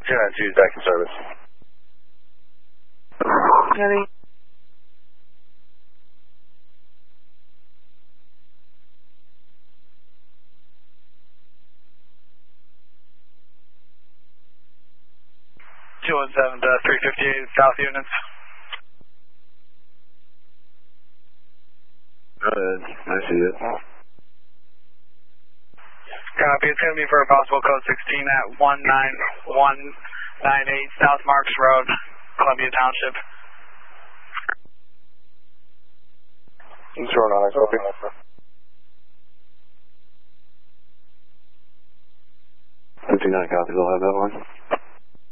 292 is back in service. Ready. Two 117 to 358 South units. Go ahead. I see it. Copy. It's going to be for a possible code 16 at 19198 South Marks Road, Columbia Township. Sure, not copy. 59 copies, I'll have that one.